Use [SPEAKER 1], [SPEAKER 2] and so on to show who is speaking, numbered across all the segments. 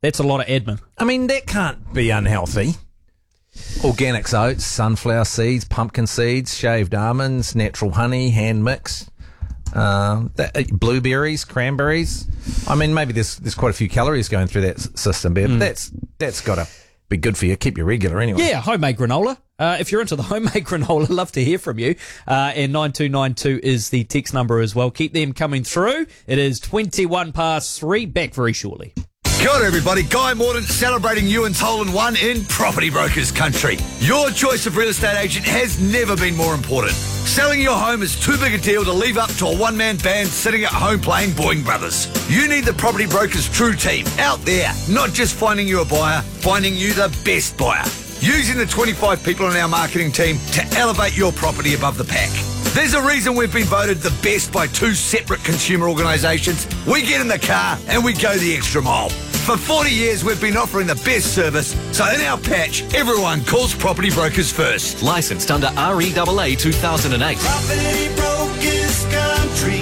[SPEAKER 1] That's a lot of admin.
[SPEAKER 2] I mean, that can't be unhealthy. Organics oats, sunflower seeds, pumpkin seeds, shaved almonds, natural honey, hand mix, blueberries, cranberries. I mean, maybe there's quite a few calories going through that system, but that's got to be good for you. Keep you regular anyway.
[SPEAKER 1] Yeah, homemade granola. If you're into the homemade granola, love to hear from you. And 9292 is the text number as well. Keep them coming through. It is 3:21. Back very shortly.
[SPEAKER 3] Kia ora everybody, Guy Morden celebrating Ewan's Hole in One in Property Brokers Country. Your choice of real estate agent has never been more important. Selling your home is too big a deal to leave up to a one-man band sitting at home playing Boeing Brothers. You need the Property Brokers True Team out there, not just finding you a buyer, finding you the best buyer. Using the 25 people on our marketing team to elevate your property above the pack. There's a reason we've been voted the best by 2 separate consumer organisations. We get in the car and we go the extra mile. For 40 years, we've been offering the best service, so in our patch, everyone calls Property Brokers first.
[SPEAKER 4] Licensed under REAA 2008.
[SPEAKER 5] Property Brokers Country.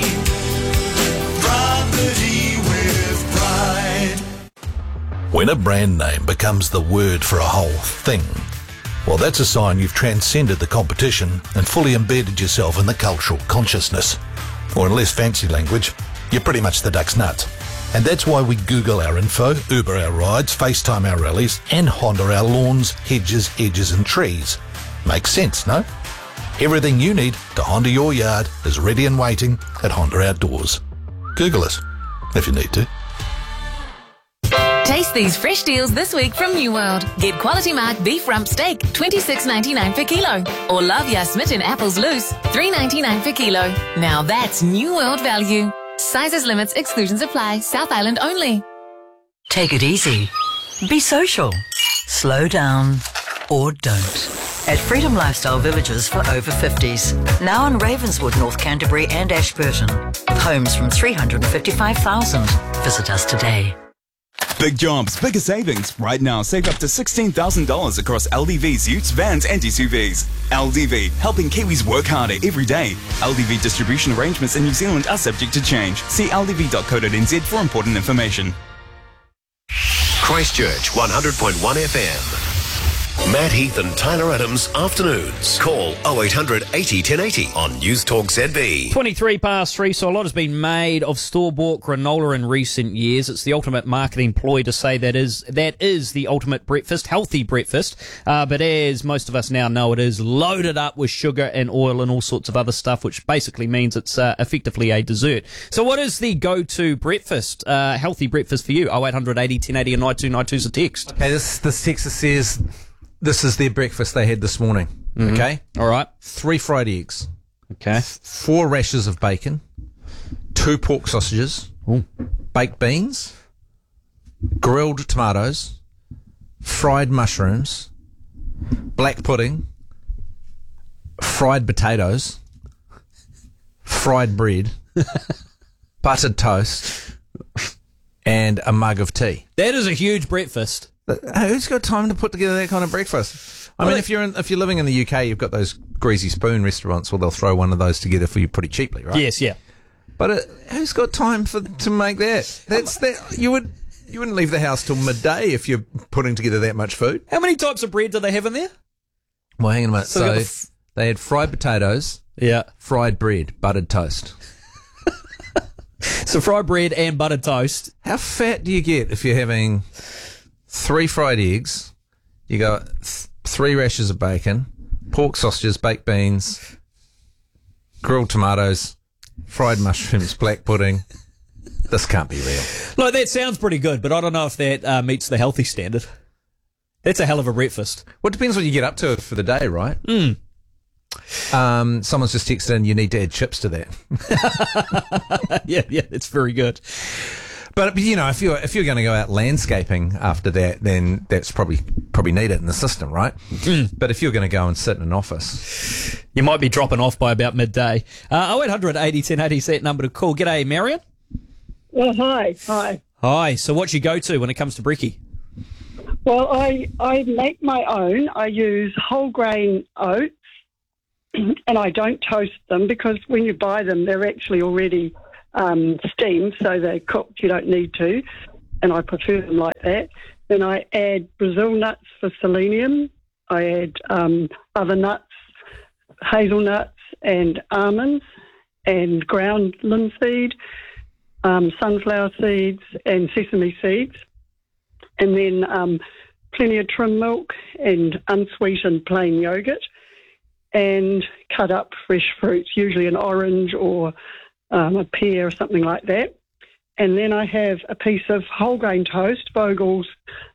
[SPEAKER 5] Property with pride.
[SPEAKER 6] When a brand name becomes the word for a whole thing, well, that's a sign you've transcended the competition and fully embedded yourself in the cultural consciousness. Or in less fancy language, you're pretty much the duck's nut. And that's why we Google our info, Uber our rides, FaceTime our rallies, and Honda our lawns, hedges, edges and trees. Makes sense, no? Everything you need to Honda your yard is ready and waiting at Honda Outdoors. Google us, if you need to.
[SPEAKER 7] Taste these fresh deals this week from New World. Get quality mark beef rump steak, $26.99 per kilo. Or love ya smitten apples loose, $3.99 per kilo. Now that's New World value. Sizes, limits, exclusions apply. South Island only.
[SPEAKER 8] Take it easy. Be social. Slow down. Or don't. At Freedom Lifestyle Villages for over 50s. Now in Ravenswood, North Canterbury and Ashburton. Homes from $355,000. Visit us today.
[SPEAKER 9] Big jobs, bigger savings. Right now, save up to $16,000 across LDV's utes, vans and SUVs. LDV, helping Kiwis work harder every day. LDV distribution arrangements in New Zealand are subject to change. See ldv.co.nz for important information.
[SPEAKER 10] Christchurch 100.1 FM. Matt Heath and Tyler Adams afternoons. Call 0800 80 1080 on News Talk ZB.
[SPEAKER 1] 3:23, so a lot has been made of store-bought granola in recent years. It's the ultimate marketing ploy to say that is the ultimate breakfast, healthy breakfast. But as most of us now know, it is loaded up with sugar and oil and all sorts of other stuff, which basically means it's effectively a dessert. So what is the go-to breakfast, healthy breakfast for you? 0800 80 1080 and 9292 is a text.
[SPEAKER 2] Okay, this text says this is their breakfast they had this morning.
[SPEAKER 1] Mm-hmm.
[SPEAKER 2] Okay?
[SPEAKER 1] All right. 3
[SPEAKER 2] fried eggs.
[SPEAKER 1] Okay.
[SPEAKER 2] 4 rashers of bacon. 2 pork sausages.
[SPEAKER 1] Ooh.
[SPEAKER 2] Baked beans. Grilled tomatoes. Fried mushrooms. Black pudding. Fried potatoes. Fried bread. Buttered toast. And a mug of tea.
[SPEAKER 1] That is a huge breakfast.
[SPEAKER 2] Who's got time to put together that kind of breakfast? I mean, if you're living in the UK, you've got those greasy spoon restaurants where they'll throw one of those together for you pretty cheaply, right?
[SPEAKER 1] Yes, yeah.
[SPEAKER 2] But who's got time to make that? You wouldn't leave the house till midday if you're putting together that much food.
[SPEAKER 1] How many types of bread do they have in there?
[SPEAKER 2] Well, hang on a minute. So they had fried potatoes, fried bread, buttered toast.
[SPEAKER 1] So fried bread and buttered toast.
[SPEAKER 2] How fat do you get if you're having 3 fried eggs, you got 3 rashers of bacon, pork sausages, baked beans, grilled tomatoes, fried mushrooms, black pudding? This can't be real.
[SPEAKER 1] Look, that sounds pretty good, but I don't know if that meets the healthy standard. That's a hell of a breakfast.
[SPEAKER 2] Well, it depends what you get up to for the day, right?
[SPEAKER 1] Mm.
[SPEAKER 2] Someone's just texted in, you need to add chips to that.
[SPEAKER 1] yeah, it's very good.
[SPEAKER 2] But you know, if you're going to go out landscaping after that, then that's probably needed in the system, right?
[SPEAKER 1] Mm.
[SPEAKER 2] But if you're going to go and sit in an office,
[SPEAKER 1] you might be dropping off by about midday. 0800 80 1080 is that number to call. G'day, Marion.
[SPEAKER 11] Oh, hi.
[SPEAKER 1] Hi. So what's your go-to when it comes to brekkie?
[SPEAKER 11] Well, I make my own. I use whole grain oats, and I don't toast them because when you buy them, they're actually already steamed, so they're cooked. You don't need to. and I prefer them like that. Then I add Brazil nuts for selenium. I add other nuts, hazelnuts and almonds, and ground linseed, sunflower seeds and sesame seeds. And then plenty of trim milk and unsweetened plain yogurt, and cut up fresh fruits, usually an orange or a pear or something like that. And then I have a piece of whole grain toast, Vogel's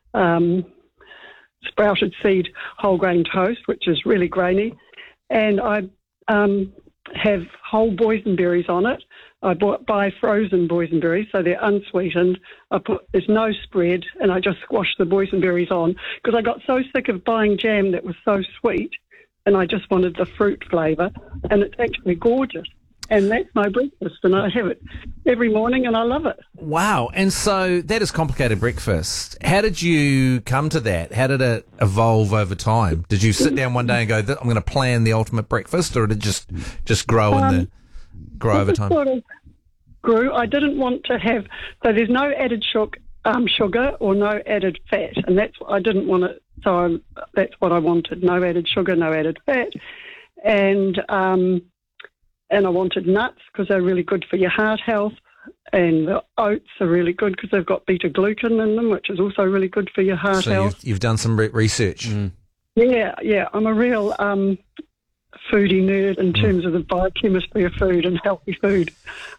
[SPEAKER 11] sprouted seed whole grain toast, which is really grainy. And I have whole boysenberries on it. I buy frozen boysenberries, so they're unsweetened. There's no spread, and I just squash the boysenberries on because I got so sick of buying jam that was so sweet, and I just wanted the fruit flavour, and it's actually gorgeous. And that's my breakfast, and I have it every morning, and I love it.
[SPEAKER 2] Wow. And so that is complicated breakfast. How did you come to that? How did it evolve over time? Did you sit down one day and go, I'm going to plan the ultimate breakfast, or did it just grow grow over time?
[SPEAKER 11] Sort of grew. I didn't want to have, so there's no added sugar or no added fat, and that's what I didn't want it. So that's what I wanted: no added sugar, no added fat, and I wanted nuts because they're really good for your heart health, and the oats are really good because they've got beta-glucan in them, which is also really good for your heart health.
[SPEAKER 2] So you've done some research.
[SPEAKER 11] Mm. Yeah. I'm a real foodie nerd in terms of the biochemistry of food and healthy food.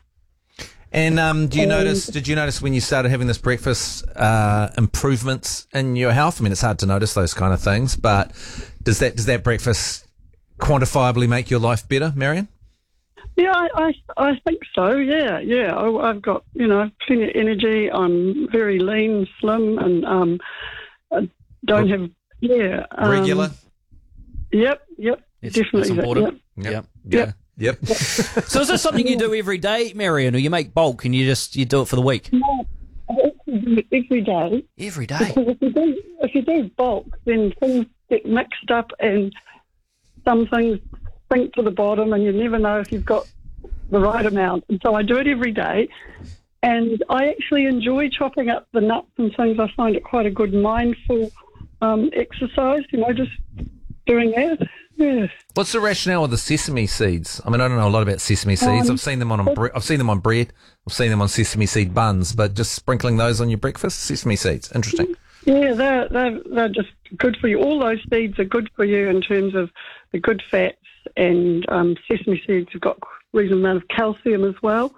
[SPEAKER 2] And did you notice when you started having this breakfast improvements in your health? I mean, it's hard to notice those kind of things, but does that breakfast quantifiably make your life better, Marion?
[SPEAKER 11] Yeah, I think so. Yeah. I've got plenty of energy. I'm very lean, slim, and I don't have
[SPEAKER 2] regular.
[SPEAKER 11] Yep. Definitely.
[SPEAKER 1] That's important.
[SPEAKER 2] Yep.
[SPEAKER 1] So is this something you do every day, Marion, or you make bulk and you do it for the week?
[SPEAKER 11] No, every day.
[SPEAKER 1] Every day.
[SPEAKER 11] Because if you do bulk, then things get mixed up, and some things sink to the bottom, and you never know if you've got the right amount. And so I do it every day, and I actually enjoy chopping up the nuts and things. I find it quite a good mindful exercise, just doing that. Yeah.
[SPEAKER 2] What's the rationale of the sesame seeds? I mean, I don't know a lot about sesame seeds. I've seen them on bread. I've seen them on sesame seed buns, but just sprinkling those on your breakfast, sesame seeds. Interesting.
[SPEAKER 11] Yeah, they're just good for you. All those seeds are good for you in terms of the good fats, and sesame seeds have got a reasonable amount of calcium as well.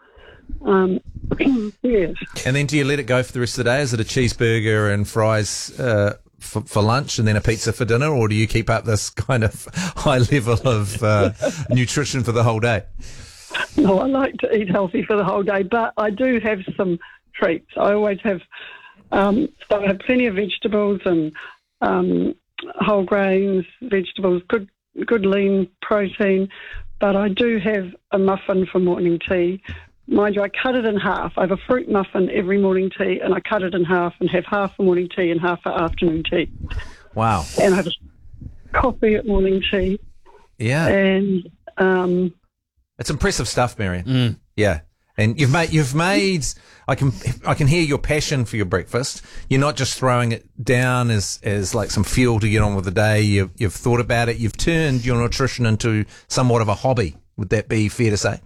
[SPEAKER 11] Yes.
[SPEAKER 2] And then do you let it go for the rest of the day? Is it a cheeseburger and fries for lunch and then a pizza for dinner, or do you keep up this kind of high level of nutrition for the whole day?
[SPEAKER 11] No, I like to eat healthy for the whole day, but I do have some treats. I always have, so I have plenty of vegetables and whole grains, vegetables, good lean protein, but I do have a muffin for morning tea. Mind you, I cut it in half. I have a fruit muffin every morning tea, and I cut it in half and have half for morning tea and half for afternoon tea.
[SPEAKER 2] Wow.
[SPEAKER 11] And I have a coffee at morning tea.
[SPEAKER 2] Yeah.
[SPEAKER 11] And
[SPEAKER 2] it's impressive stuff, Marion. Mm. Yeah. And you've made I can hear your passion for your breakfast. You're not just throwing it down as like some fuel to get on with the day. You've thought about it. You've turned your nutrition into somewhat of a hobby. Would that be fair to say?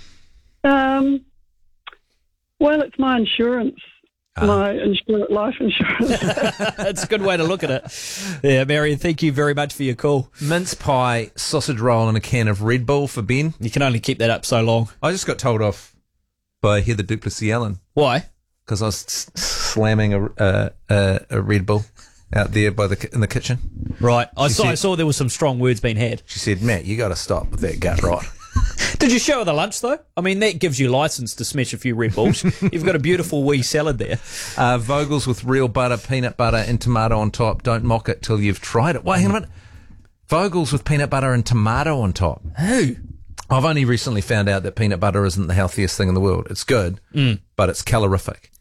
[SPEAKER 11] Well, it's my insurance, my life insurance.
[SPEAKER 1] That's a good way to look at it. Yeah, Marion, thank you very much for your call.
[SPEAKER 2] Mince pie, sausage roll, and a can of Red Bull for Ben.
[SPEAKER 1] You can only keep that up so long.
[SPEAKER 2] I just got told off by Heather Duplessis-Allen.
[SPEAKER 1] Why?
[SPEAKER 2] Because I was slamming a Red Bull out there in the kitchen.
[SPEAKER 1] Right. I saw there was some strong words being had.
[SPEAKER 2] She said, Matt, you got to stop with that gut rot.
[SPEAKER 1] Did you show her the lunch, though? I mean, that gives you license to smash a few Red Bulls. You've got a beautiful wee salad there.
[SPEAKER 2] Vogel's with real butter, peanut butter, and tomato on top. Don't mock it till you've tried it. Wait, hang on a minute. Vogel's with peanut butter and tomato on top.
[SPEAKER 1] Who?
[SPEAKER 2] I've only recently found out that peanut butter isn't the healthiest thing in the world. It's good, but it's calorific.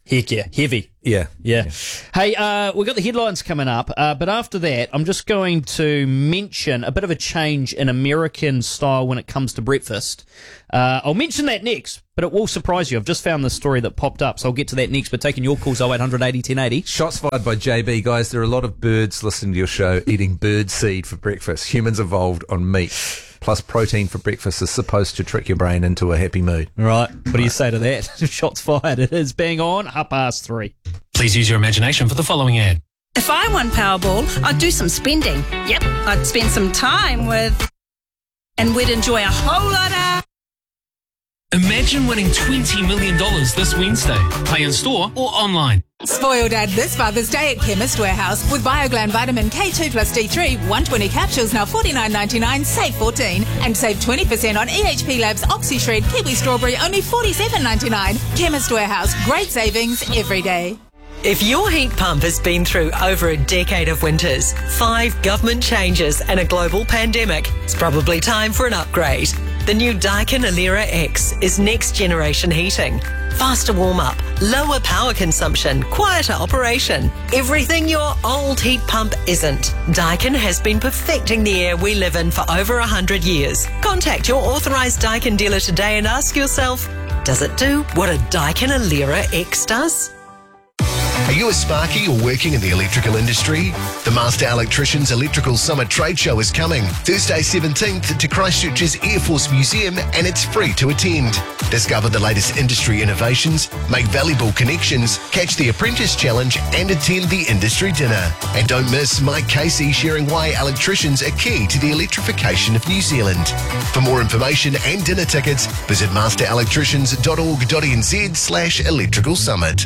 [SPEAKER 1] Heck yeah, heavy.
[SPEAKER 2] Yeah.
[SPEAKER 1] Hey, we've got the headlines coming up, but after that, I'm just going to mention a bit of a change in American style when it comes to breakfast. I'll mention that next, but it will surprise you. I've just found this story that popped up, so I'll get to that next. But taking your calls, 0800 80 1080.
[SPEAKER 2] Shots fired by JB. Guys, there are a lot of birds listening to your show eating bird seed for breakfast. Humans evolved on meat. Plus protein for breakfast is supposed to trick your brain into a happy mood.
[SPEAKER 1] Right. What do you say to that? Shots fired. It is bang on, 3:30.
[SPEAKER 4] Please use your imagination for the following ad.
[SPEAKER 12] If I won Powerball, I'd do some spending. Yep, I'd spend some time with... And we'd enjoy a whole lot of...
[SPEAKER 4] Imagine winning $20 million this Wednesday. Pay in store or online.
[SPEAKER 13] Spoil Dad this Father's Day at Chemist Warehouse with BioGlan Vitamin K2 plus D3, 120 capsules now $49.99, save $14. And save 20% on EHP Labs OxyShred Kiwi Strawberry, only $47.99. Chemist Warehouse, great savings every day.
[SPEAKER 8] If your heat pump has been through over a decade of winters, 5 government changes and a global pandemic, it's probably time for an upgrade. The new Daikin Alera X is next generation heating. Faster warm-up, lower power consumption, quieter operation. Everything your old heat pump isn't. Daikin has been perfecting the air we live in for over 100 years. Contact your authorised Daikin dealer today and ask yourself, does it do what a Daikin Alera X does?
[SPEAKER 10] Are you a sparky or working in the electrical industry? The Master Electricians Electrical Summer Trade Show is coming Thursday 17th to Christchurch's Air Force Museum, and it's free to attend. Discover the latest industry innovations, make valuable connections, catch the Apprentice Challenge and attend the industry dinner. And don't miss Mike Casey sharing why electricians are key to the electrification of New Zealand. For more information and dinner tickets, visit masterelectricians.org.nz/electrical summit.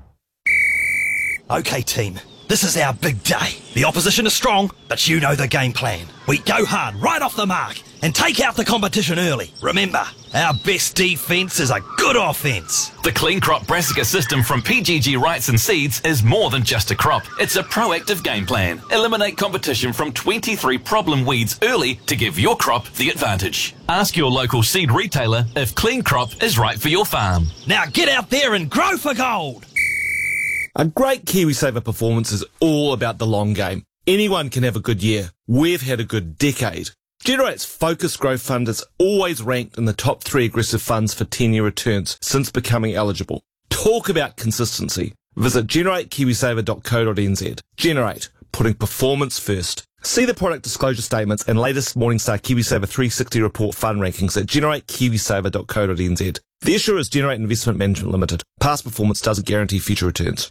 [SPEAKER 14] OK, team, this is our big day. The opposition is strong, but you know the game plan. We go hard right off the mark and take out the competition early. Remember, our best defence is a good offence.
[SPEAKER 4] The Clean Crop Brassica system from PGG Rights and Seeds is more than just a crop. It's a proactive game plan. Eliminate competition from 23 problem weeds early to give your crop the advantage. Ask your local seed retailer if Clean Crop is right for your farm.
[SPEAKER 14] Now get out there and grow for gold.
[SPEAKER 15] A great KiwiSaver performance is all about the long game. Anyone can have a good year. We've had a good decade. Generate's Focus Growth Fund is always ranked in the top 3 aggressive funds for 10-year returns since becoming eligible. Talk about consistency. Visit generatekiwisaver.co.nz. Generate, putting performance first. See the product disclosure statements and latest Morningstar KiwiSaver 360 report fund rankings at generatekiwisaver.co.nz. The issuer is Generate Investment Management Limited. Past performance doesn't guarantee future returns.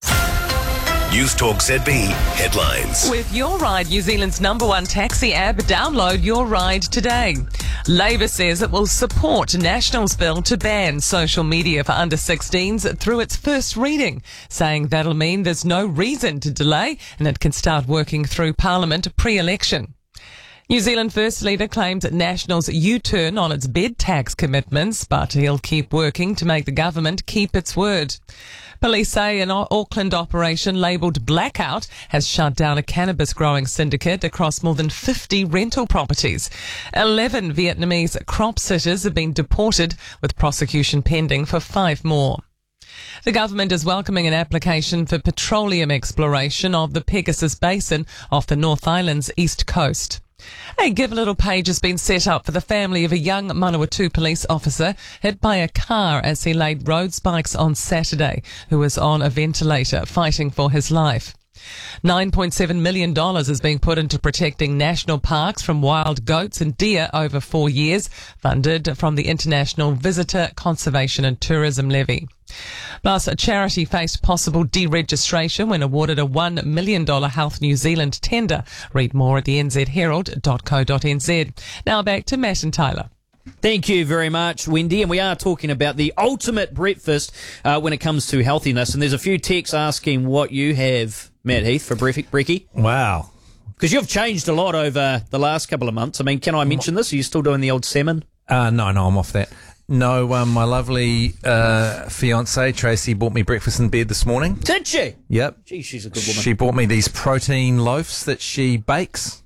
[SPEAKER 10] News Talk ZB headlines.
[SPEAKER 16] With Your Ride, New Zealand's #1 taxi app, download Your Ride today. Labor says it will support National's bill to ban social media for under 16s through its first reading, saying that'll mean there's no reason to delay and it can start working through Parliament pre-election. New Zealand First Leader claims National's U-turn on its bed tax commitments, but he'll keep working to make the government keep its word. Police say an Auckland operation labelled Blackout has shut down a cannabis growing syndicate across more than 50 rental properties. 11 Vietnamese crop sitters have been deported, with prosecution pending for 5 more. The government is welcoming an application for petroleum exploration of the Pegasus Basin off the North Island's east coast. A Give a Little page has been set up for the family of a young Manawatu police officer hit by a car as he laid road spikes on Saturday, who was on a ventilator fighting for his life. $9.7 million is being put into protecting national parks from wild goats and deer over 4 years, funded from the International Visitor Conservation and Tourism Levy. Plus, a charity faced possible deregistration when awarded a $1 million Health New Zealand tender. Read more at the nzherald.co.nz. Now back to Matt and Tyler.
[SPEAKER 1] Thank you very much, Wendy. And we are talking about the ultimate breakfast when it comes to healthiness. And there's a few texts asking what you have, Matt Heath, for brekkie.
[SPEAKER 2] Wow.
[SPEAKER 1] Because you've changed a lot over the last couple of months. I mean, can I mention this? Are you still doing the old salmon?
[SPEAKER 2] No, I'm off that. No, my lovely fiance Tracy bought me breakfast in bed this morning.
[SPEAKER 1] Did she?
[SPEAKER 2] Yep.
[SPEAKER 1] Gee, she's a good woman.
[SPEAKER 2] She bought me these protein loaves that she bakes.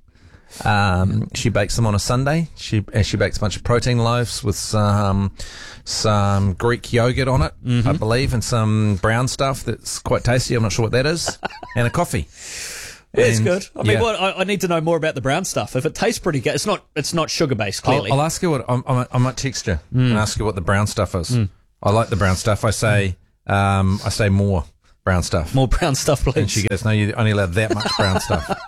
[SPEAKER 2] She bakes them on a Sunday. She bakes a bunch of protein loaves with some Greek yogurt on it, I believe, and some brown stuff that's quite tasty. I'm not sure what that is, and a coffee.
[SPEAKER 1] It's
[SPEAKER 2] And,
[SPEAKER 1] good. I mean,
[SPEAKER 2] yeah.
[SPEAKER 1] I need to know more about the brown stuff. If it tastes pretty good, it's not sugar based. Clearly,
[SPEAKER 2] I'll ask her what I might text her and ask her what the brown stuff is. I like the brown stuff. I say more brown stuff.
[SPEAKER 1] More brown stuff, please.
[SPEAKER 2] And she goes, no, you only allowed that much brown stuff.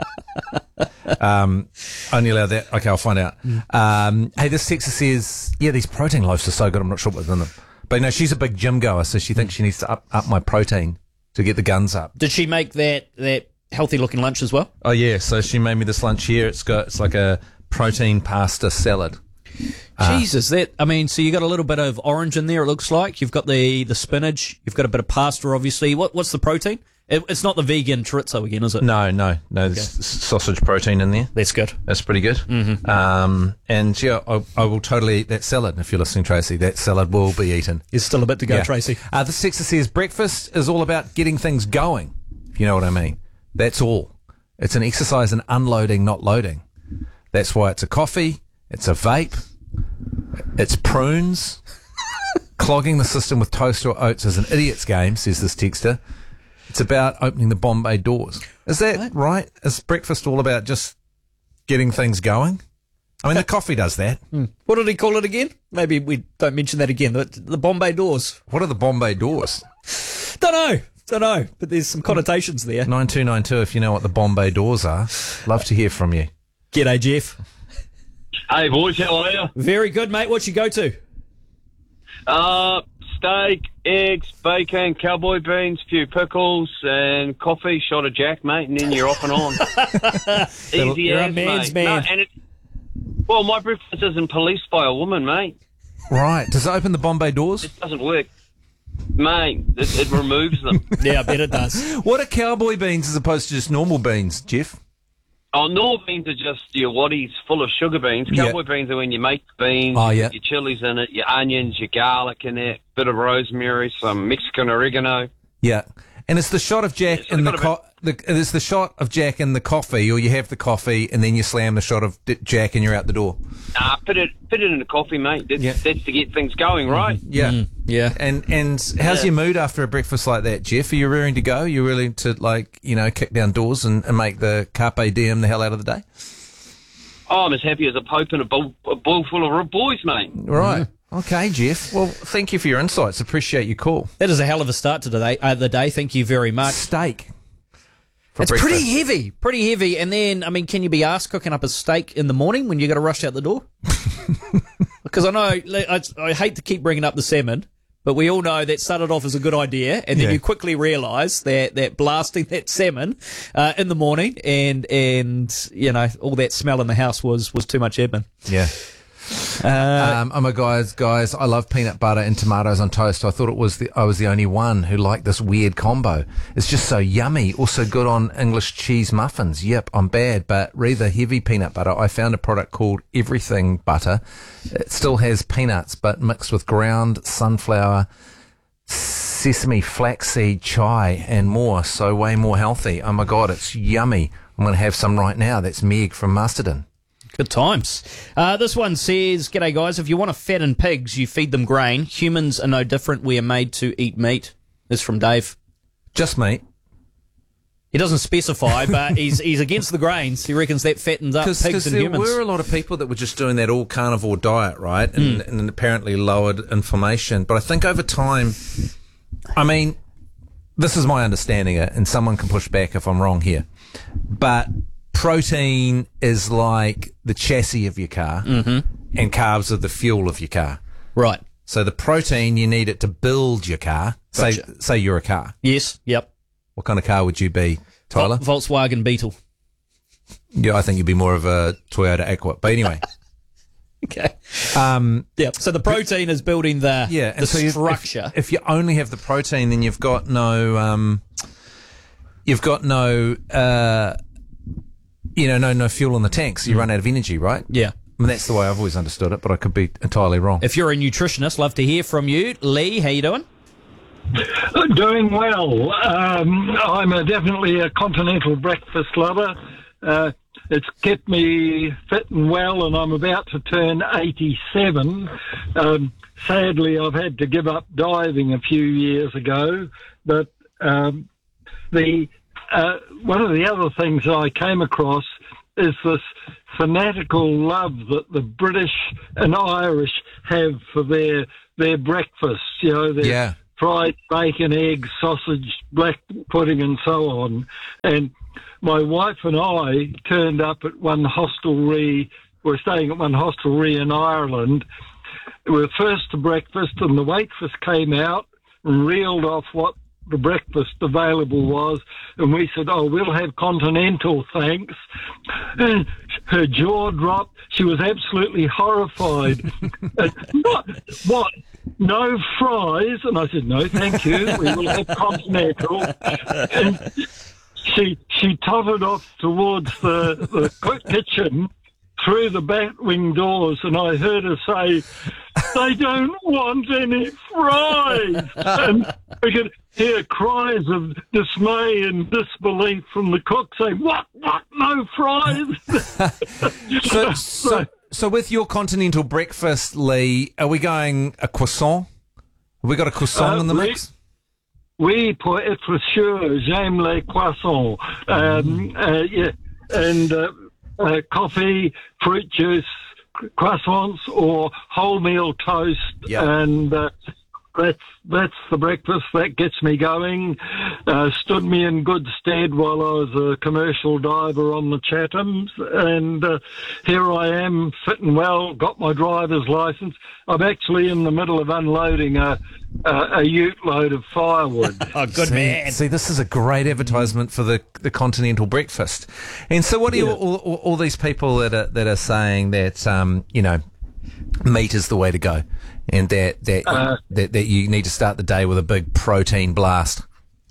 [SPEAKER 2] Only allowed that. Okay, I'll find out. Hey, this texter says, yeah, these protein loaves are so good. I'm not sure what's in them. But no, she's a big gym goer, so she thinks she needs to up my protein to get the guns up.
[SPEAKER 1] Did she make that healthy looking lunch as well?
[SPEAKER 2] Oh yeah, so she made me this lunch here. It's like a protein pasta salad.
[SPEAKER 1] Jesus, so you got a little bit of orange in there. It looks like you've got the spinach. You've got a bit of pasta, obviously. What's the protein? It's not the vegan chorizo again, is it?
[SPEAKER 2] No. There's sausage protein in there.
[SPEAKER 1] That's good.
[SPEAKER 2] That's pretty good. And yeah, I will totally eat that salad. If you're listening, Tracy, that salad will be eaten.
[SPEAKER 1] There's still a bit to go, Tracy.
[SPEAKER 2] This texter says breakfast is all about getting things going. If you know what I mean. That's all. It's an exercise in unloading, not loading. That's why it's a coffee. It's a vape. It's prunes. Clogging the system with toast or oats is an idiot's game, says this texter. It's about opening the Bombay doors. Is that right? Is breakfast all about just getting things going? I mean, the coffee does that.
[SPEAKER 1] What did he call it again? Maybe we don't mention that again. The Bombay doors.
[SPEAKER 2] What are the Bombay doors?
[SPEAKER 1] Don't know, but there's some connotations there.
[SPEAKER 2] 9292, if you know what the Bombay doors are. Love to hear from you.
[SPEAKER 1] G'day, Jeff.
[SPEAKER 17] Hey, boys, how are you?
[SPEAKER 1] Very good, mate. What you go to?
[SPEAKER 17] Steak, eggs, bacon, cowboy beans, few pickles, and coffee, shot of Jack, mate, and then you're off and on. Easy
[SPEAKER 1] You're
[SPEAKER 17] as,
[SPEAKER 1] a man's
[SPEAKER 17] mate.
[SPEAKER 1] man.
[SPEAKER 17] Well, my breakfast isn't policed by a woman, mate.
[SPEAKER 2] Right. Does it open the Bombay doors?
[SPEAKER 17] It doesn't work. Mate, it removes them.
[SPEAKER 1] Yeah, I bet it does.
[SPEAKER 2] What are cowboy beans as opposed to just normal beans, Jeff?
[SPEAKER 17] Oh, normal beans are just your waddies full of sugar beans. Cowboy beans are when you make the beans, you put your chilies in it, your onions, your garlic in it, bit of rosemary, some Mexican oregano.
[SPEAKER 2] Yeah. And it's the shot of Jack in it's the shot of Jack in the coffee, or you have the coffee and then you slam the shot of Jack and you're out the door.
[SPEAKER 17] Put it in the coffee, mate. That's to get things going, right?
[SPEAKER 2] Yeah.
[SPEAKER 1] Yeah.
[SPEAKER 2] And how's your mood after a breakfast like that, Jeff? Are you raring to go? You're willing to, kick down doors and make the carpe diem the hell out of the day?
[SPEAKER 17] Oh, I'm as happy as a pope in a bowl full of boys, mate.
[SPEAKER 2] Right. Okay, Jeff. Well, thank you for your insights. Appreciate your call.
[SPEAKER 1] That is a hell of a start to the day. Thank you very much.
[SPEAKER 2] Steak.
[SPEAKER 1] It's pretty heavy. And then, can you be asked cooking up a steak in the morning when you got to rush out the door? Because I know, I hate to keep bringing up the salmon, but we all know that started off as a good idea, and then you quickly realise that blasting that salmon in the morning and all that smell in the house was too much admin.
[SPEAKER 2] Yeah. Oh my guys, I love peanut butter and tomatoes on toast. I thought I was the only one who liked this weird combo. It's just so yummy. Also good on English cheese muffins. Yep, I'm bad, but rather heavy peanut butter. I found a product called Everything Butter. It still has peanuts, but mixed with ground sunflower, sesame, flaxseed, chai, and more. So way more healthy. Oh my God, it's yummy. I'm going to have some right now. That's Meg from Masterton.
[SPEAKER 1] Good times. This one says, g'day guys, if you want to fatten pigs, you feed them grain. Humans are no different. We are made to eat meat. This is from Dave.
[SPEAKER 2] Just meat.
[SPEAKER 1] He doesn't specify, but he's against the grains. He reckons that fattens up pigs and humans.
[SPEAKER 2] Because there were a lot of people that were just doing that all carnivore diet, right? And apparently lowered inflammation. But I think over time, this is my understanding, and someone can push back if I'm wrong here, but protein is like the chassis of your car, and carbs are the fuel of your car.
[SPEAKER 1] Right.
[SPEAKER 2] So the protein, you need it to build your car.
[SPEAKER 1] Gotcha.
[SPEAKER 2] Say you're a car.
[SPEAKER 1] Yes. Yep.
[SPEAKER 2] What kind of car would you be, Tyler?
[SPEAKER 1] Volkswagen Beetle.
[SPEAKER 2] Yeah, I think you'd be more of a Toyota Aqua. But anyway.
[SPEAKER 1] Okay. So the protein is building the structure.
[SPEAKER 2] If you only have the protein, then you've got no no fuel in the tank, so you run out of energy, right?
[SPEAKER 1] Yeah.
[SPEAKER 2] That's the way I've always understood it, but I could be entirely wrong.
[SPEAKER 1] If you're a nutritionist, love to hear from you. Lee, how you doing?
[SPEAKER 18] Doing well. I'm definitely a continental breakfast lover. it's kept me fit and well, and I'm about to turn 87. Sadly, I've had to give up diving a few years ago, but one of the other things I came across is this fanatical love that the British and Irish have for their breakfast, their fried bacon, eggs, sausage, black pudding and so on. And my wife and I turned up at one hostelry. We're staying at one hostelry in Ireland. We were first to breakfast, and the waitress came out and reeled off what the breakfast available was, and we said, we'll have continental, thanks. And her jaw dropped. She was absolutely horrified. What? No fries? And I said, no, thank you. We will have continental. And she tottered off towards the kitchen through the back wing doors, and I heard her say, they don't want any fries. And we could hear cries of dismay and disbelief from the cook saying, what, no fries?
[SPEAKER 2] So with your continental breakfast, Lee, are we going a croissant? Have we got a croissant in the mix?
[SPEAKER 18] Oui, pour être sûr, j'aime les croissants. Coffee, fruit juice, croissants, or wholemeal toast, and that's the breakfast that gets me going. Stood me in good stead while I was a commercial diver on the Chathams, and here I am, fit and well, got my driver's license. I'm actually in the middle of unloading a ute load of firewood.
[SPEAKER 2] Man. See, this is a great advertisement for the continental breakfast. And so what are all these people that are saying that, meat is the way to go, and that you need to start the day with a big protein blast?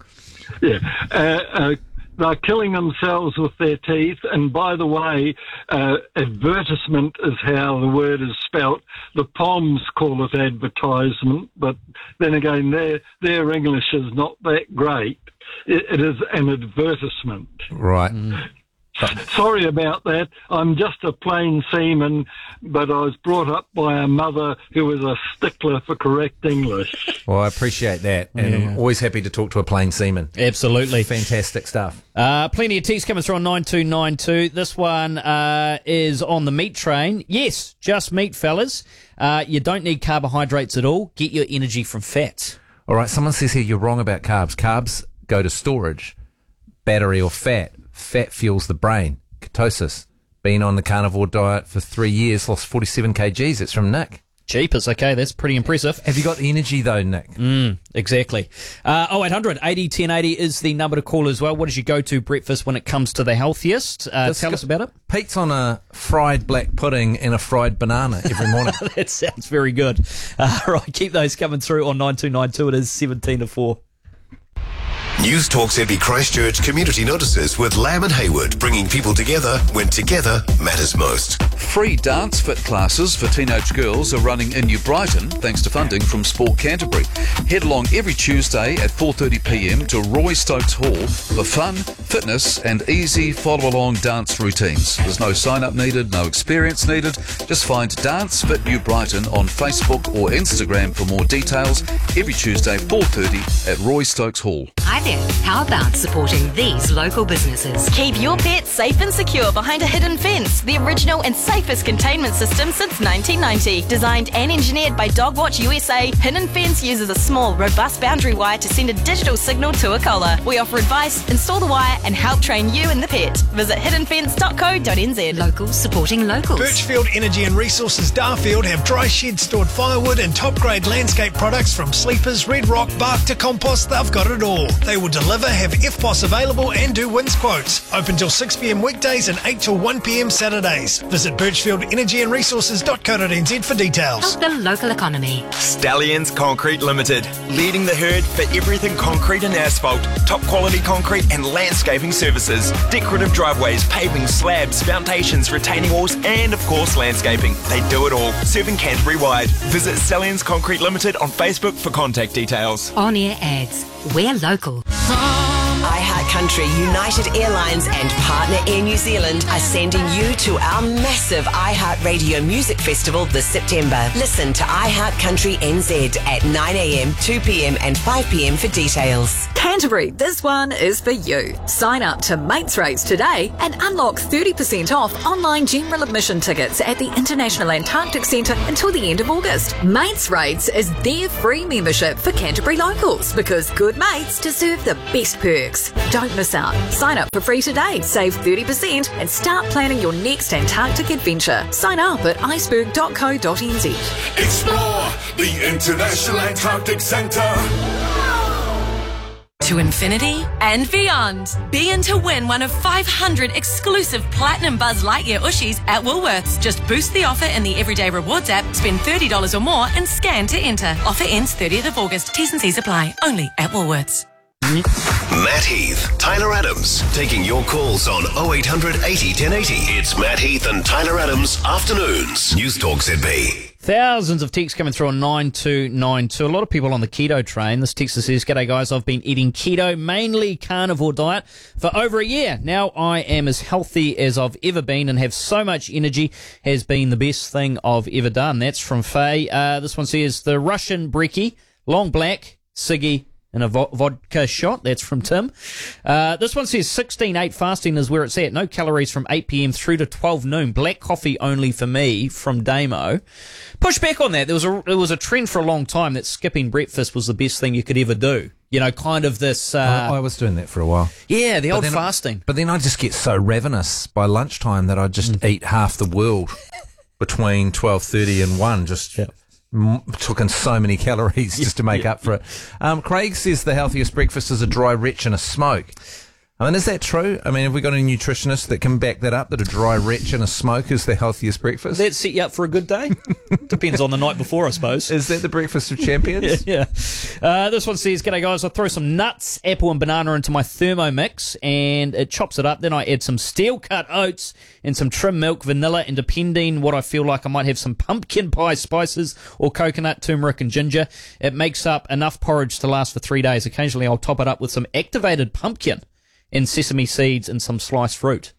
[SPEAKER 18] They're killing themselves with their teeth. And by the way, advertisement is how the word is spelt. The Poms call it advertisement, but then again, their English is not that great. It is an advertisement.
[SPEAKER 2] Right.
[SPEAKER 18] Sorry about that. I'm just a plain seaman, but I was brought up by a mother who was a stickler for correct English.
[SPEAKER 2] Well, I appreciate that, and I'm always happy to talk to a plain seaman.
[SPEAKER 1] Absolutely.
[SPEAKER 2] Fantastic stuff.
[SPEAKER 1] Plenty of text coming through on 9292. This one is on the meat train. Yes, just meat, fellas. You don't need carbohydrates at all. Get your energy from fats.
[SPEAKER 2] All right, someone says here you're wrong about carbs. Carbs go to storage, battery or fat. Fat fuels the brain. Ketosis. Been on the carnivore diet for 3 years, lost 47 kgs. It's from Nick.
[SPEAKER 1] Jeepers, okay, that's pretty impressive.
[SPEAKER 2] Have you got the energy though, Nick?
[SPEAKER 1] Exactly. 0800 80 1080 is the number to call as well. What is your go-to breakfast when it comes to the healthiest? Tell us about it.
[SPEAKER 2] Pete's on a fried black pudding and a fried banana every morning.
[SPEAKER 1] That sounds very good. Right, keep those coming through on 9292. It is 17 to 4.
[SPEAKER 10] News Talk's Epi Christchurch community notices with Lamb and Hayward, bringing people together when together matters most.
[SPEAKER 19] Free dance fit classes for teenage girls are running in New Brighton thanks to funding from Sport Canterbury. Head along every Tuesday at 4:30pm to Roy Stokes Hall for fun, fitness and easy follow-along dance routines. There's no sign-up needed, no experience needed. Just find Dance Fit New Brighton on Facebook or Instagram for more details. Every Tuesday 4:30 at Roy Stokes Hall.
[SPEAKER 20] Hi there. How about supporting these local businesses?
[SPEAKER 21] Keep your pets safe and secure behind a hidden fence. The original and safest containment system since 1990. Designed and engineered by Dogwatch USA, Hidden Fence uses a small, robust boundary wire to send a digital signal to a collar. We offer advice, install the wire, and help train you and the pet. Visit hiddenfence.co.nz.
[SPEAKER 20] Locals supporting locals.
[SPEAKER 22] Birchfield Energy and Resources Darfield have dry shed stored firewood and top-grade landscape products from sleepers, red rock, bark to compost. They've got it all. They will deliver, have FPOS available and do wins quotes. Open till 6pm weekdays and 8 till 1pm Saturdays. Visit birchfieldenergyanresources.co.nz for details.
[SPEAKER 20] Help the local economy.
[SPEAKER 23] Stallions Concrete Limited, leading the herd for everything concrete and asphalt, top quality concrete and landscaping services, decorative driveways, paving, slabs, foundations, retaining walls and of course landscaping. They do it all, serving Canterbury wide. Visit Stallions Concrete Limited on Facebook for contact details.
[SPEAKER 20] On-air ads. We're local.
[SPEAKER 21] I
[SPEAKER 3] Country, United Airlines and partner Air New Zealand are sending you to our massive iHeartRadio Music Festival this September. Listen to iHeart Country NZ at 9am, 2pm and 5pm for details.
[SPEAKER 5] Canterbury, this one is for you. Sign up to Mates Rates today and unlock 30% off online general admission tickets at the International Antarctic Centre until the end of August. Mates Rates is their free membership for Canterbury locals because good mates deserve the best perks. Don't miss out. Sign up for free today, save 30% and start planning your next Antarctic adventure. Sign up at iceberg.co.nz.
[SPEAKER 6] Explore the International Antarctic Centre.
[SPEAKER 7] To infinity and beyond. Be in to win one of 500 exclusive Platinum Buzz Lightyear Ushies at Woolworths. Just boost the offer in the Everyday Rewards app, spend $30 or more and scan to enter. Offer ends 30th of August. T's and C's apply. Only at Woolworths.
[SPEAKER 10] Matt Heath, Tyler Adams, taking your calls on 0800 80 1080. It's Matt Heath and Tyler Adams Afternoons. News Talk ZB.
[SPEAKER 1] Thousands of texts coming through on 9292. A lot of people on the keto train. This texter says, "G'day guys, I've been eating keto, mainly carnivore diet, for over a year. Now I am as healthy as I've ever been and have so much energy. Has been the best thing I've ever done." That's from Faye. This one says, "The Russian brekkie, long black, ciggy, and a vodka shot." That's from Tim. This one says 16-8 fasting is where it's at. No calories from 8 p.m. through to 12 noon. Black coffee only for me, from Damo. Push back on that. There was a trend for a long time that skipping breakfast was the best thing you could ever do. You know, kind of this...
[SPEAKER 2] I was doing that for a while.
[SPEAKER 1] Yeah, the old fasting.
[SPEAKER 2] But then I just get so ravenous by lunchtime that I just eat half the world between 12:30 and 1. Just... Yeah. Took in so many calories just to make up for it. Craig says the healthiest breakfast is a dry retch and a smoke. I mean, is that true? I mean, have we got any nutritionists that can back that up, that a dry retch and a smoke is the healthiest breakfast?
[SPEAKER 1] That set you up for a good day? Depends on the night before, I suppose.
[SPEAKER 2] Is that the breakfast of champions?
[SPEAKER 1] Yeah. This one says, "G'day guys, I throw some nuts, apple and banana into my Thermomix and it chops it up. Then I add some steel cut oats and some trim milk, vanilla, and depending what I feel like, I might have some pumpkin pie spices or coconut, turmeric and ginger. It makes up enough porridge to last for 3 days. Occasionally I'll top it up with some activated pumpkin and sesame seeds and some sliced fruit."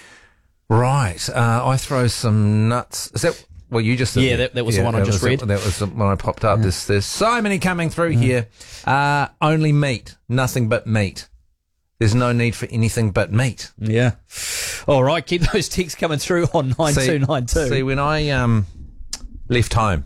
[SPEAKER 2] Right. I throw some nuts. Is that what you just said?
[SPEAKER 1] Yeah, that was the one I just read.
[SPEAKER 2] That was when I popped up. Yeah. There's so many coming through here. Only meat. Nothing but meat. There's no need for anything but meat.
[SPEAKER 1] Yeah. All right. Keep those texts coming through on 9292.
[SPEAKER 2] See, when I left home,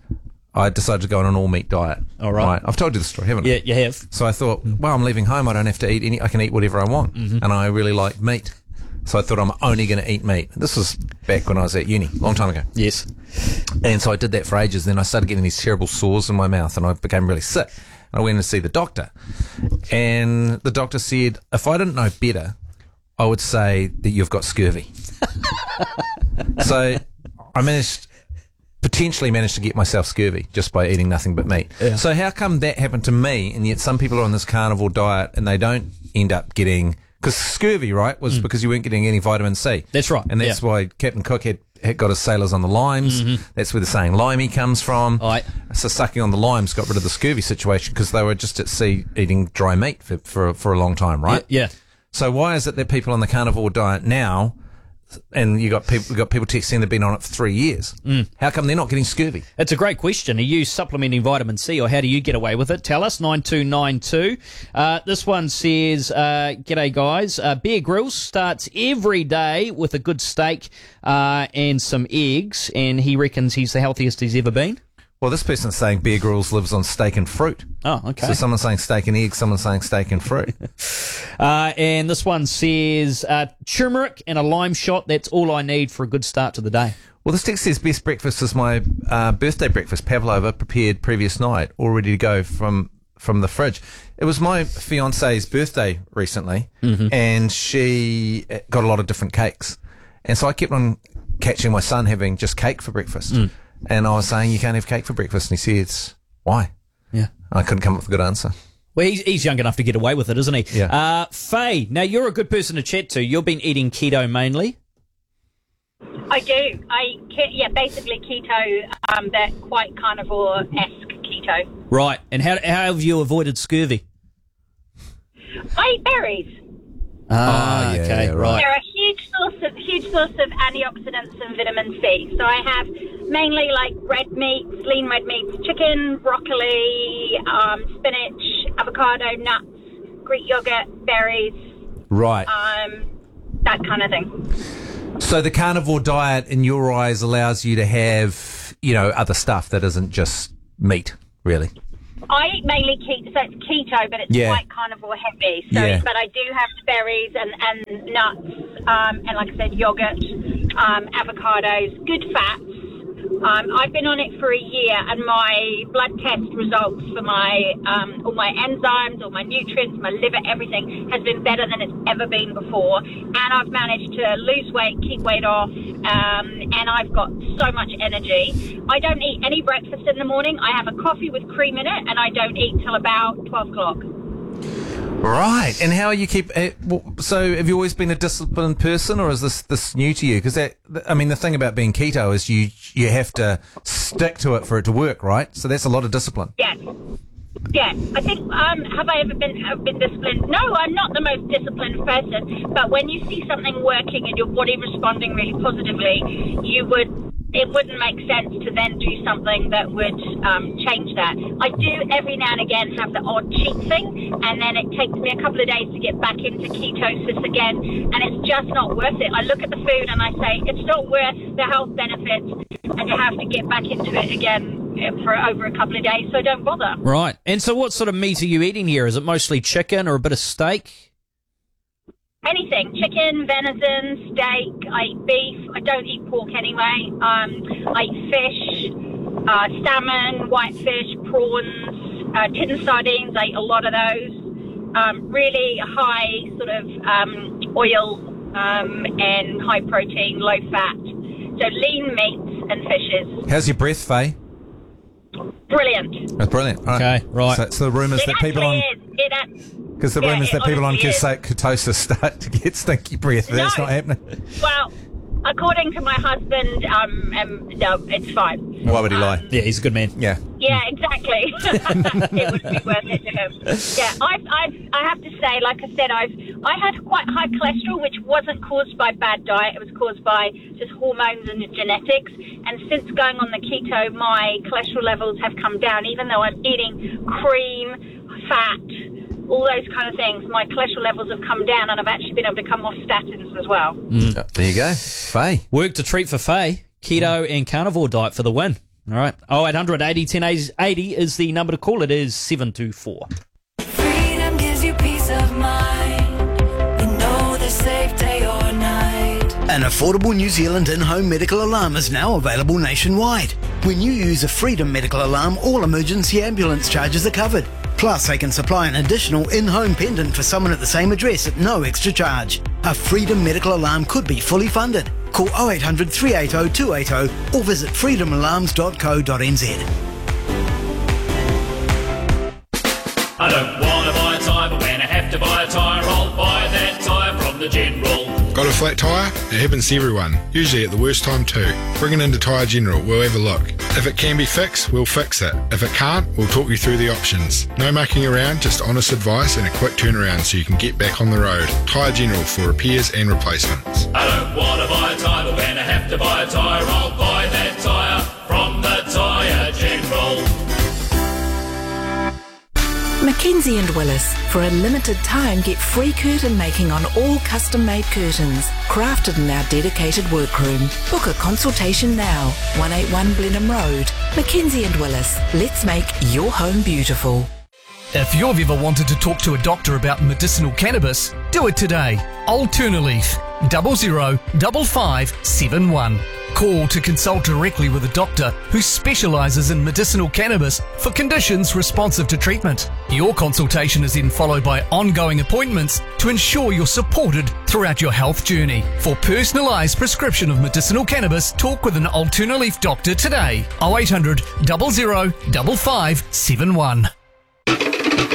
[SPEAKER 2] I decided to go on an all-meat diet.
[SPEAKER 1] All right.
[SPEAKER 2] I've told you the story, haven't I?
[SPEAKER 1] Yeah, you have.
[SPEAKER 2] So I thought, well, I'm leaving home. I don't have to eat any. I can eat whatever I want. Mm-hmm. And I really like meat. So I thought I'm only going to eat meat. This was back when I was at uni, a long time ago.
[SPEAKER 1] Yes.
[SPEAKER 2] And so I did that for ages. Then I started getting these terrible sores in my mouth and I became really sick. And I went to see the doctor. And the doctor said, if I didn't know better, I would say that you've got scurvy. So I potentially managed to get myself scurvy just by eating nothing but meat. Yeah. So how come that happened to me and yet some people are on this carnivore diet and they don't end up getting... Because scurvy, right, was because you weren't getting any vitamin C.
[SPEAKER 1] That's right.
[SPEAKER 2] And that's why Captain Cook had got his sailors on the limes. Mm-hmm. That's where the saying limey comes from.
[SPEAKER 1] Right.
[SPEAKER 2] So sucking on the limes got rid of the scurvy situation because they were just at sea eating dry meat for a long time, right?
[SPEAKER 1] Yeah.
[SPEAKER 2] So why is it that people on the carnivore diet now... And you got people texting they've been on it for 3 years. How come they're not getting scurvy?
[SPEAKER 1] It's a great question. Are you supplementing vitamin C, or how do you get away with it? Tell us, 9292. This one says, "G'day guys. Bear Grylls starts every day with a good steak and some eggs, and he reckons he's the healthiest he's ever been."
[SPEAKER 2] Well, this person's saying Bear Grylls lives on steak and fruit.
[SPEAKER 1] Oh, okay.
[SPEAKER 2] So someone's saying steak and eggs, someone's saying steak and fruit.
[SPEAKER 1] And this one says, turmeric and a lime shot, that's all I need for a good start to the day.
[SPEAKER 2] Well, this text says, best breakfast is my birthday breakfast, pavlova, prepared previous night, all ready to go from the fridge. It was my fiance's birthday recently, and she got a lot of different cakes. And so I kept on catching my son having just cake for breakfast. And I was saying, you can't have cake for breakfast. And he said, why?
[SPEAKER 1] Yeah.
[SPEAKER 2] I couldn't come up with a good answer.
[SPEAKER 1] Well, he's young enough to get away with it, isn't he?
[SPEAKER 2] Yeah.
[SPEAKER 1] Faye, now you're a good person to chat to. You've been eating keto mainly.
[SPEAKER 24] I do. Basically keto, that quite carnivore-esque keto.
[SPEAKER 1] Right. And how have you avoided scurvy?
[SPEAKER 24] I eat berries.
[SPEAKER 1] Okay, right.
[SPEAKER 24] They're a huge source of antioxidants and vitamin C. So I have mainly like red meats, lean red meats, chicken, broccoli, spinach, avocado, nuts, Greek yogurt, berries.
[SPEAKER 2] Right.
[SPEAKER 24] That kind of thing.
[SPEAKER 2] So the carnivore diet, in your eyes, allows you to have, other stuff that isn't just meat, really.
[SPEAKER 24] I eat mainly keto, so it's keto, but it's quite carnivore heavy. So, but I do have berries and nuts, and like I said, yogurt, avocados, good fats. I've been on it for a year, and my blood test results for my all my enzymes, all my nutrients, my liver, everything has been better than it's ever been before. And I've managed to lose weight, keep weight off, and I've got so much energy. I don't eat any breakfast in the morning. I have a coffee with cream in it, and I don't eat till about 12 o'clock.
[SPEAKER 2] Right. And how you keep... so have you always been a disciplined person, or is this new to you? Because, the thing about being keto is you have to stick to it for it to work, right? So that's a lot of discipline.
[SPEAKER 24] Yes. Yeah. I think, have I ever been disciplined? No, I'm not the most disciplined person. But when you see something working and your body responding really positively, it wouldn't make sense to then do something that would change that. I do every now and again have the odd cheat thing, and then it takes me a couple of days to get back into ketosis again, and it's just not worth it. I look at the food and I say, it's not worth the health benefits, and you have to get back into it again for over a couple of days, so don't bother.
[SPEAKER 1] Right. And so what sort of meat are you eating here? Is it mostly chicken or a bit of steak?
[SPEAKER 24] Anything. Chicken, venison, steak. I eat beef. I don't eat pork anyway. I eat fish, salmon, whitefish, prawns, tin sardines. I eat a lot of those. Really high sort of oil and high protein, low fat. So lean meats and fishes.
[SPEAKER 2] How's your breath, Faye?
[SPEAKER 24] Brilliant.
[SPEAKER 2] That's brilliant. All right.
[SPEAKER 1] Okay, right.
[SPEAKER 2] So the rumours that people on... Because the rumours that people on ketosis start to get stinky breath. That's not happening.
[SPEAKER 24] Well, according to my husband, no, it's fine.
[SPEAKER 2] Why would he lie?
[SPEAKER 1] Yeah, he's a good man.
[SPEAKER 2] Yeah.
[SPEAKER 24] Yeah, exactly. It would be worth it to him. Yeah, I have to say, like I said, I had quite high cholesterol, which wasn't caused by bad diet. It was caused by just hormones and genetics. And since going on the keto, my cholesterol levels have come down, even though I'm eating cream, fat, all those kind of things. My cholesterol levels have come down, and I've actually been able to come off statins as well.
[SPEAKER 2] There you go. Faye.
[SPEAKER 1] Work to treat for Faye. Keto and carnivore diet for the win. All right. 0800 80 10 80 is the number to call. It is 724.
[SPEAKER 9] Freedom gives you peace of mind. You know the safe day or night.
[SPEAKER 11] An affordable New Zealand in-home medical alarm is now available nationwide. When you use a Freedom medical alarm, all emergency ambulance charges are covered. Plus, they can supply an additional in-home pendant for someone at the same address at no extra charge. A Freedom medical alarm could be fully funded. Call 0800 380 280 or visit freedomalarms.co.nz.
[SPEAKER 12] I don't want to buy a tyre, but when I have to buy a tyre, I'll buy that tyre from the General.
[SPEAKER 13] Got a flat tyre? It happens to everyone, usually at the worst time too. Bring it into Tyre General, we'll have a look. If it can be fixed, we'll fix it. If it can't, we'll talk you through the options. No mucking around, just honest advice and a quick turnaround so you can get back on the road. Tyre General for repairs and replacements.
[SPEAKER 12] I don't want to buy a tyre, but when I have to buy a tyre, I'll buy that tyre from the Tyre General.
[SPEAKER 25] Mackenzie & Willis. For a limited time, get free curtain making on all custom-made curtains, crafted in our dedicated workroom. Book a consultation now. 181 Blenheim Road. Mackenzie & Willis. Let's make your home beautiful.
[SPEAKER 26] If you've ever wanted to talk to a doctor about medicinal cannabis, do it today. Alternaleaf 005571. Call to consult directly with a doctor who specialises in medicinal cannabis for conditions responsive to treatment. Your consultation is then followed by ongoing appointments to ensure you're supported throughout your health journey. For personalised prescription of medicinal cannabis, talk with an Alternaleaf doctor today. 0800 005571.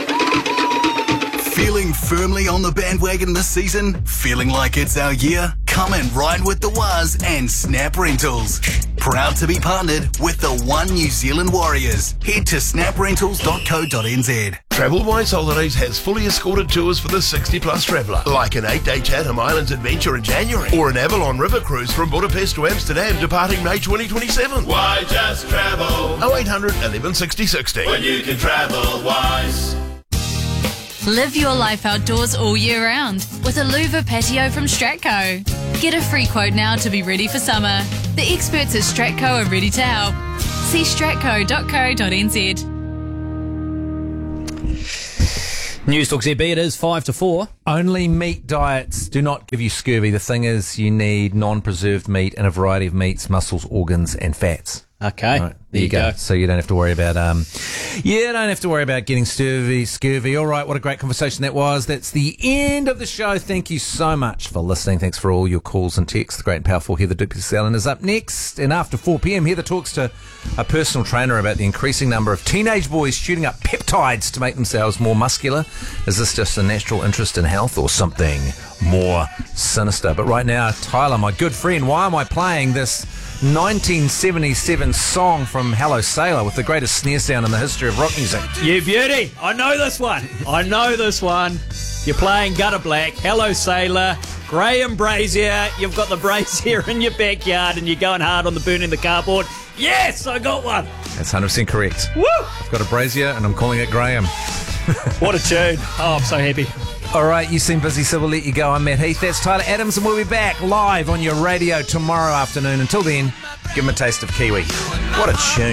[SPEAKER 27] Feeling firmly on the bandwagon this season? Feeling like it's our year?
[SPEAKER 4] Come and ride with the Waz and Snap Rentals. Proud to be partnered with the One New Zealand Warriors. Head to snaprentals.co.nz.
[SPEAKER 8] TravelWise Holidays has fully escorted tours for the 60-plus traveller, like an 8-day Chatham Islands adventure in January, or an Avalon River cruise from Budapest to Amsterdam departing May 2027.
[SPEAKER 6] Why just travel?
[SPEAKER 8] 0800 11 60 60.
[SPEAKER 6] When you can travel wise.
[SPEAKER 14] Live your life outdoors all year round with a louver patio from Stratco. Get a free quote now to be ready for summer. The experts at Stratco are ready to help. See stratco.co.nz.
[SPEAKER 1] News Talk ZB, it is 5 to 4.
[SPEAKER 2] Only meat diets do not give you scurvy. The thing is, you need non-preserved meat and a variety of meats, muscles, organs, and fats.
[SPEAKER 1] Okay,
[SPEAKER 2] right, there you go. So you don't have to worry about getting scurvy. All right, what a great conversation that was. That's the end of the show. Thank you so much for listening. Thanks for all your calls and texts. The great and powerful Heather Dickerson is up next, and after 4 p.m, Heather talks to a personal trainer about the increasing number of teenage boys shooting up peptides to make themselves more muscular. Is this just a natural interest in health or something more sinister? But right now, Tyler, my good friend, why am I playing this 1977 song from Hello Sailor with the greatest snare sound in the history of rock music?
[SPEAKER 1] You beauty! I know this one. You're playing Gutter Black, Hello Sailor, Graham Brazier. You've got the brazier in your backyard and you're going hard on the burning the cardboard. Yes, I got one.
[SPEAKER 2] That's 100% correct.
[SPEAKER 1] Woo!
[SPEAKER 2] I've got a brazier and I'm calling it Graham.
[SPEAKER 1] What a tune. Oh, I'm so happy.
[SPEAKER 2] All right, you seem busy, so we'll let you go. I'm Matt Heath. That's Tyler Adams, and we'll be back live on your radio tomorrow afternoon. Until then, give them a taste of Kiwi. What a tune.